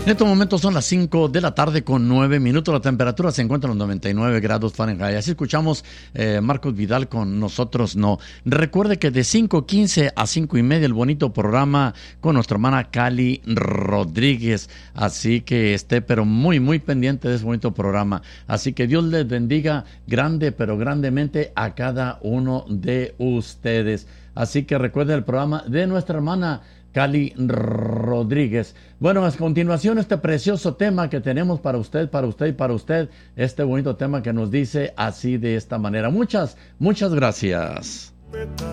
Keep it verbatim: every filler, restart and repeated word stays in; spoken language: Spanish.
En estos momentos son las cinco de la tarde con nueve minutos. La temperatura se encuentra en los noventa y nueve grados Fahrenheit. Así escuchamos eh, Marcos Vidal con Nosotros No. Recuerde que de cinco quince a cinco y media el bonito programa con nuestra hermana Cali Rodríguez. Así que esté pero muy, muy pendiente de ese bonito programa. Así que Dios les bendiga grande, pero grandemente a cada uno de ustedes. Así que recuerde el programa de nuestra hermana Cali Rodríguez. Bueno, a continuación este precioso tema que tenemos para usted, para usted y para usted, este bonito tema que nos dice así de esta manera. Muchas, muchas gracias.